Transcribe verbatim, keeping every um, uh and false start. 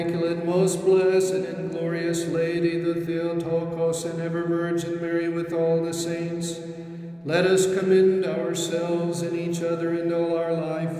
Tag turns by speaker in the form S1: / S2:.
S1: Immaculate, most blessed and glorious Lady, the Theotokos and ever Virgin Mary with all the saints, let us commend ourselves and each other and all our life